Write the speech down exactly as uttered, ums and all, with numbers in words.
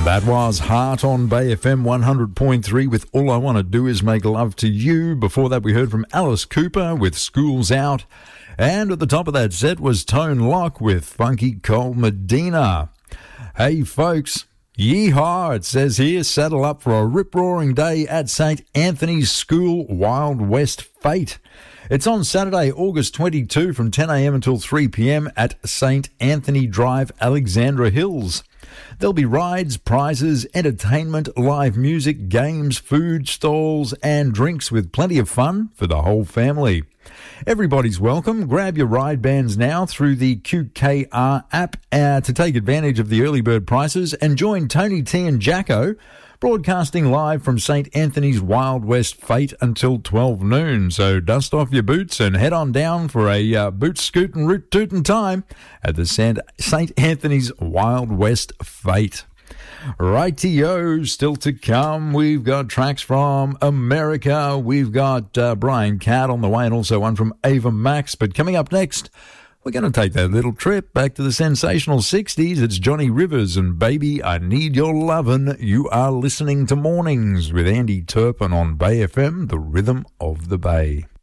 That was Heart on Bay F M one hundred point three with All I Want to Do Is Make Love to You. Before that, we heard from Alice Cooper with School's Out. And at the top of that set was Tone Loc with Funky Cold Medina. Hey, folks. Yeehaw, it says here, saddle up for a rip-roaring day at Saint Anthony's School Wild West Fete. It's on Saturday, August twenty-second from ten a.m. until three p.m. at Saint Anthony Drive, Alexandra Hills. There'll be rides, prizes, entertainment, live music, games, food stalls and drinks with plenty of fun for the whole family. Everybody's welcome. Grab your ride bands now through the Q K R app uh, to take advantage of the early bird prices and join Tony T and Jacko broadcasting live from Saint Anthony's Wild West Fete until twelve noon. So dust off your boots and head on down for a uh, boot scootin' root tootin' time at the Saint Anthony's Wild West Fete. Rightio, still to come, we've got tracks from America, we've got uh, Brian Catt on the way and also one from Ava Max, but coming up next, we're going to take that little trip back to the sensational sixties. It's Johnny Rivers and Baby, I Need Your Lovin'. You are listening to Mornings with Andy Turpin on Bay F M, the rhythm of the Bay.